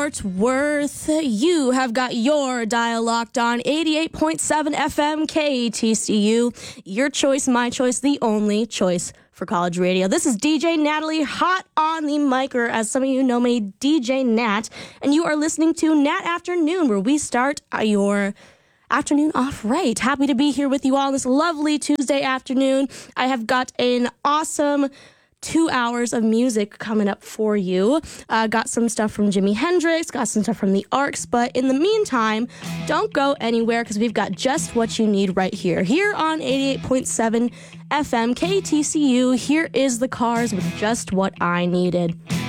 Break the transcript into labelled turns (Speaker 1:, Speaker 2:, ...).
Speaker 1: Fort Worth. You have got your dial locked on 88.7 FM KTCU. Your choice, my choice, the only choice for college radio. This is DJ Natalie, hot on the mic, or as some of you know me, DJ Nat, and you are listening to Nat Afternoon, where we start your afternoon off right. Happy to be here with you all this lovely Tuesday afternoon. I have got an awesome 2 hours of music coming up for you. Got some stuff from Jimi Hendrix, got some stuff from the Arcs, but in the meantime, don't go anywhere because we've got just what you need right here. Here on 88.7 FM KTCU, here is The Cars with Just What I Needed.